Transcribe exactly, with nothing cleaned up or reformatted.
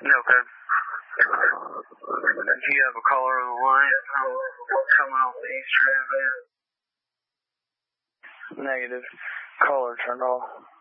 Okay. Do you have a caller on the line? Coming off the East Tram, man? Negative. Caller turned off.